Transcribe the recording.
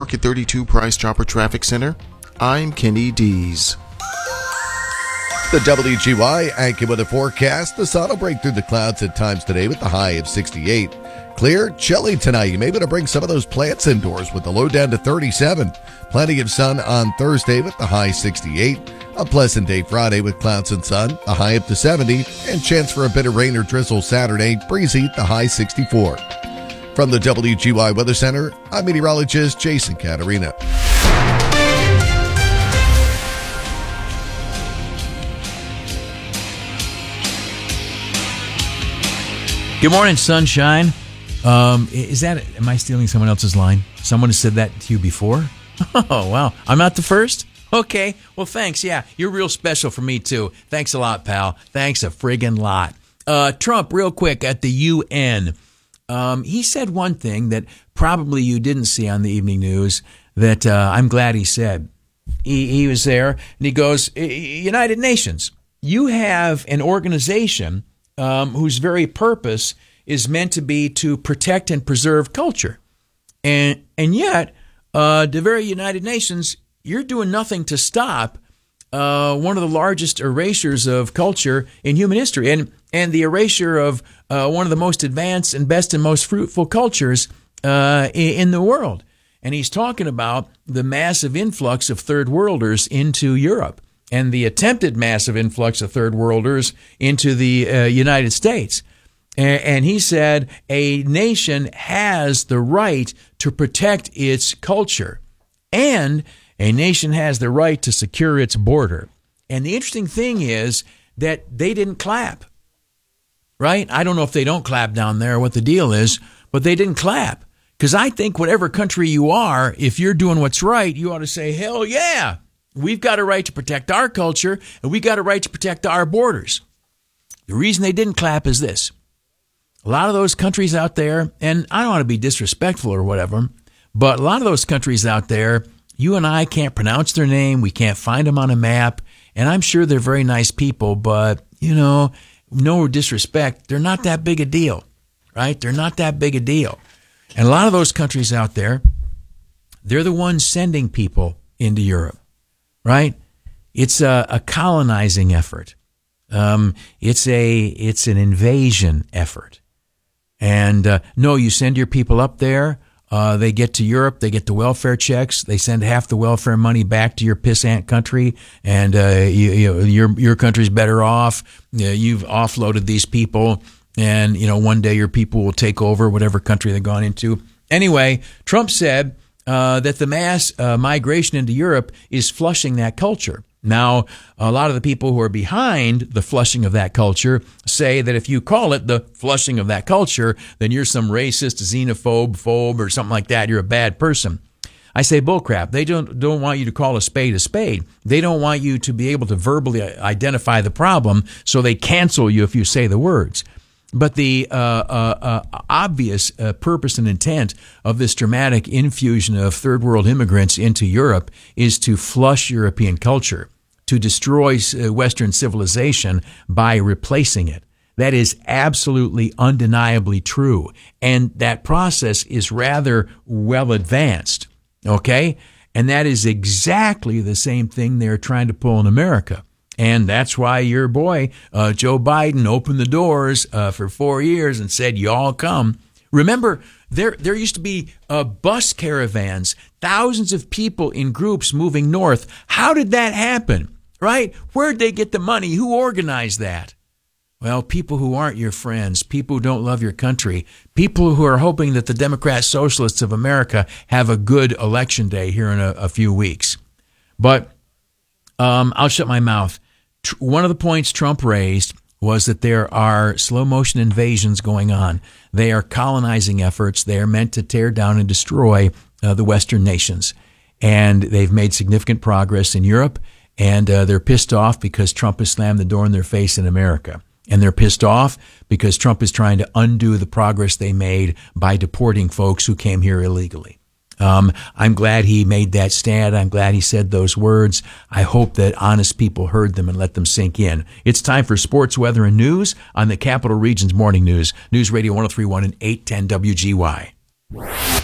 Market 32 Price Chopper Traffic Center, I'm Kenny Dees. The WGY AccuWeather forecast. The sun will break through the clouds at times today with the high of 68. Clear, chilly tonight. You may want to bring some of those plants indoors with the low down to 37. Plenty of sun on Thursday with the high 68. A pleasant day Friday with clouds and sun, a high up to 70. And chance for a bit of rain or drizzle Saturday, breezy, the high 64. From the WGY Weather Center, I'm meteorologist Jason Caterina. Good morning, sunshine. Am I stealing someone else's line? Someone has said that to you before? Oh, wow. I'm not the first? Okay. Well, thanks. Yeah, you're real special for me, too. Thanks a lot, pal. Thanks a friggin' lot. Trump, real quick, at the UN. He said one thing that probably you didn't see on the evening news that I'm glad he said. He was there, and he goes, United Nations, you have an organization whose very purpose is meant to be to protect and preserve culture. And yet, the very United Nations, you're doing nothing to stop one of the largest erasures of culture in human history, and the erasure of one of the most advanced and best and most fruitful cultures in the world. And he's talking about the massive influx of third worlders into Europe and the attempted massive influx of third worlders into the United States. And he said a nation has the right to protect its culture, and a nation has the right to secure its border. And the interesting thing is that they didn't clap, right? I don't know if they don't clap down there, what the deal is, but they didn't clap. Because I think whatever country you are, if you're doing what's right, you ought to say, hell yeah, we've got a right to protect our culture, and we've got a right to protect our borders. The reason they didn't clap is this. A lot of those countries out there, and I don't want to be disrespectful or whatever, but a lot of those countries out there, you and I can't pronounce their name, we can't find them on a map, and I'm sure they're very nice people, but, no disrespect, they're not that big a deal, right? They're not that big a deal. And a lot of those countries out there, they're the ones sending people into Europe, right? It's a colonizing effort. It's an invasion effort. And no, you send your people up there. They get to Europe. They get the welfare checks. They send half the welfare money back to your pissant country, and your country's better off. You've offloaded these people, and one day your people will take over whatever country they've gone into. Anyway, Trump said that the mass migration into Europe is flushing that culture. Now, a lot of the people who are behind the flushing of that culture say that if you call it the flushing of that culture, then you're some racist, xenophobe, or something like that. You're a bad person. I say bullcrap. They don't want you to call a spade a spade. They don't want you to be able to verbally identify the problem, so they cancel you if you say the words. But the obvious purpose and intent of this dramatic infusion of third world immigrants into Europe is to flush European culture, to destroy Western civilization by replacing it. That is absolutely undeniably true. And that process is rather well advanced, okay? And that is exactly the same thing they're trying to pull in America. And that's why your boy, Joe Biden, opened the doors for 4 years and said, y'all come. Remember, there used to be bus caravans, thousands of people in groups moving north. How did that happen, right? Where'd they get the money? Who organized that? Well, people who aren't your friends, people who don't love your country, people who are hoping that the Democrat Socialists of America have a good election day here in a few weeks. But I'll shut my mouth. One of the points Trump raised was that there are slow motion invasions going on. They are colonizing efforts. They are meant to tear down and destroy the Western nations. And they've made significant progress in Europe, and they're pissed off because Trump has slammed the door in their face in America. And they're pissed off because Trump is trying to undo the progress they made by deporting folks who came here illegally. I'm glad he made that stand. I'm glad he said those words. I hope that honest people heard them and let them sink in. It's time for sports, weather, and news on the Capital Region's Morning News. News Radio 103.1 and 810 WGY.